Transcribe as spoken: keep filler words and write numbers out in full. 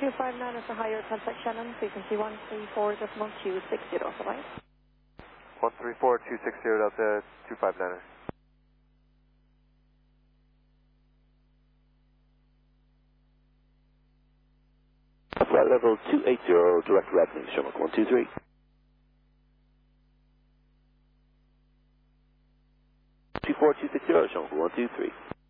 two five nine is a higher contact Shannon, frequency one three four decimal two six zero, bye-bye. one three four two six zero Delta two five nine. Flight level two eight zero, direct Redmond, Shamrock one two three. two four two six zero, Shamrock one two three.